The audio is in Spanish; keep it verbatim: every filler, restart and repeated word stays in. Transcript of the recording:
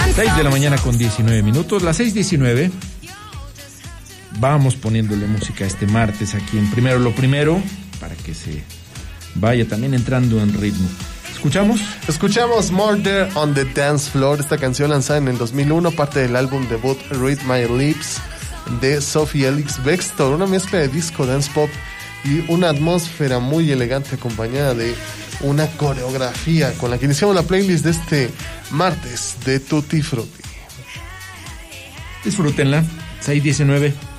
seis de la mañana con diecinueve minutos, las seis diecinueve. Vamos poniéndole música este martes aquí en Primero lo Primero, para que se vaya también entrando en ritmo. ¿Escuchamos? Escuchamos Murder on the Dance Floor, esta canción lanzada en el dos mil uno, parte del álbum debut Read My Lips de Sophie Ellis Bextor, una mezcla de disco, dance pop y una atmósfera muy elegante acompañada de una coreografía con la que iniciamos la playlist de este martes de Tutti Frutti. Disfrútenla, seis diecinueve.